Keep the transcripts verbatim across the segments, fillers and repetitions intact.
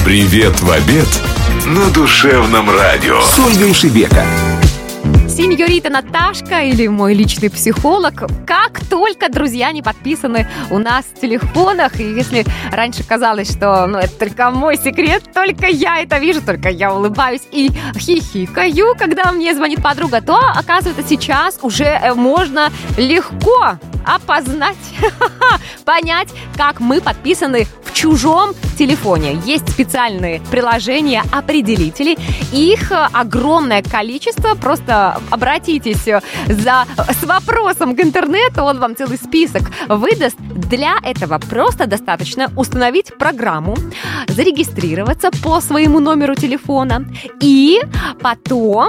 Привет в обед на душевном радио с Ольгой Шебека. Сеньорита Наташка или мой личный психолог. Как только друзья не подписаны у нас в телефонах, и если раньше казалось, что ну, это только мой секрет, только я это вижу, только я улыбаюсь и хихикаю, когда мне звонит подруга, то, оказывается, сейчас уже можно легко опознать, понять, как мы подписаны в чужом телефоне. Есть специальные приложения, определители. Их огромное количество. Просто обратитесь за, с вопросом к интернету, он вам целый список выдаст. Для этого просто достаточно установить программу, зарегистрироваться по своему номеру телефона и потом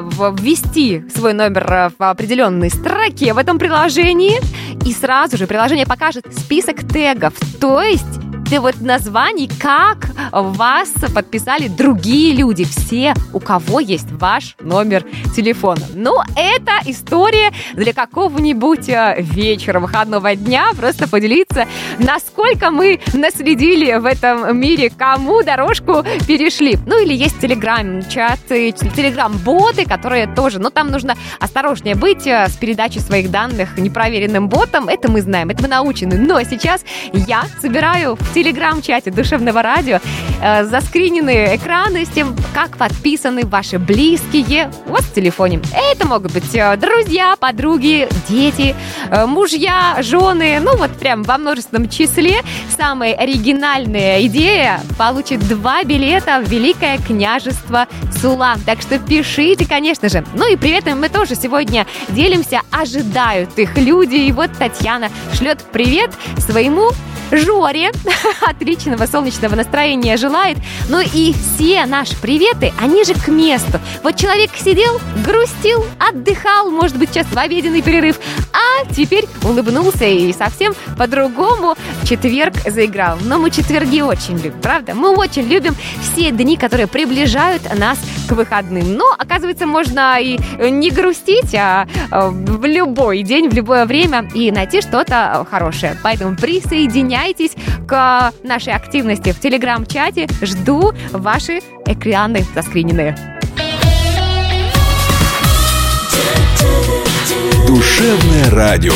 ввести свой номер в определенной строке в этом приложении. И сразу же приложение покажет список тегов, то есть вот названий, как вас подписали другие люди, все, у кого есть ваш номер телефона. Ну, это история для какого-нибудь вечера, выходного дня, просто поделиться, насколько мы наследили в этом мире, кому дорожку перешли. Ну, или есть телеграм-чаты, телеграм-боты, которые тоже, ну, там нужно осторожнее быть с передачей своих данных непроверенным ботам, это мы знаем, это мы научены. Но сейчас я собираю в телеграм-чате Душевного радио э, заскриненные экраны с тем, как подписаны ваши близкие у вас в телефоне. Это могут быть э, друзья, подруги, дети, э, мужья, жены. Ну вот прям во множественном числе. Самая оригинальная идея получит два билета в Великое княжество Сула. Так что пишите, конечно же. Ну и приветами мы тоже сегодня делимся. Ожидают их люди. И вот Татьяна шлет привет своему Жоре. Отличного солнечного настроения желает. Ну и все наши приветы, они же к месту. Вот человек сидел, грустил, отдыхал, может быть, сейчас в обеденный перерыв, а теперь улыбнулся и совсем по-другому в четверг заиграл. Но мы четверги очень любим, правда? Мы очень любим все дни, которые приближают нас к выходным. Но, оказывается, можно и не грустить, а в любой день, в любое время и найти что-то хорошее. Поэтому присоединяйтесь к нашей активности в телеграм-чате. Жду ваши экраны заскриненные. Душевное радио.